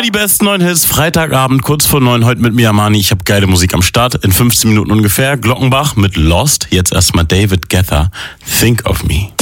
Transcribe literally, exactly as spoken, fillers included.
Immer die besten neuen Hits, Freitagabend, kurz vor neun, heute mit mir, Amani. Ich habe geile Musik am Start, in fünfzehn Minuten ungefähr. Glockenbach mit Lost, jetzt erstmal David Guetta, Think of Me.